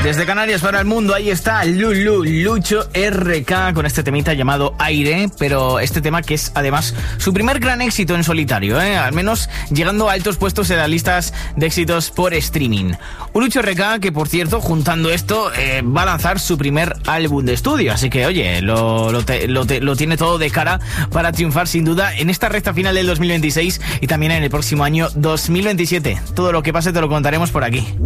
Desde Canarias para el mundo, ahí está Lucho RK con este temita llamado Aire, pero este tema que es además su primer gran éxito en solitario, al menos llegando a altos puestos en las listas de éxitos por streaming. Un Lucho RK que, por cierto, juntando esto, va a lanzar su primer álbum de estudio, así que oye, lo tiene todo de cara para triunfar sin duda en esta recta final del 2026 y también en el próximo año 2027. Todo lo que pase te lo contaremos por aquí.